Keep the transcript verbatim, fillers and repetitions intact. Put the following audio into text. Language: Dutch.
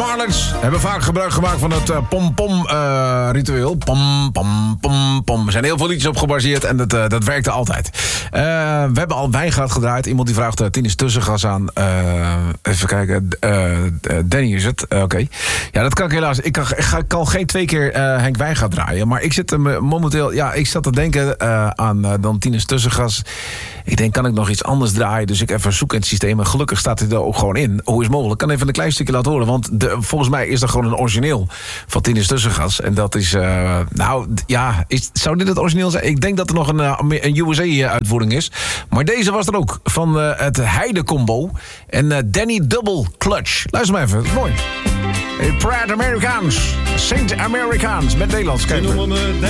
Marlins hebben vaak gebruik gemaakt van het uh, pom-pom-ritueel. Uh, pom, pom, pom, pom. Er zijn heel veel liedjes op gebaseerd en dat, uh, dat werkte altijd. Uh, we hebben al Wijngaard gedraaid. Iemand die vraagt uh, Tinus Tussengas aan. Uh, even kijken. Uh, Danny is het. Uh, Oké. Okay. Ja, dat kan ik helaas. Ik kan, ik kan geen twee keer uh, Henk Wijngaard draaien. Maar ik zit uh, momenteel... Ja, ik zat te denken uh, aan uh, dan Tinus Tussengas. Ik denk, kan ik nog iets anders draaien? Dus ik even zoek in het systeem. En gelukkig staat hij er ook gewoon in. Hoe is het mogelijk? Ik kan even een klein stukje laten horen. Want de, volgens mij is dat gewoon een origineel van Tinus Tussengas. En dat is... Uh, nou, ja... Is, zou dit het origineel zijn? Ik denk dat er nog een, uh, een U S A-uitvoering is. Maar deze was er ook. Van uh, het Heide-combo. En uh, Danny Double Clutch. Luister maar even. Dat is mooi. Hey, Proud Americans. Saint Americans. Met Nederlands. Kijk.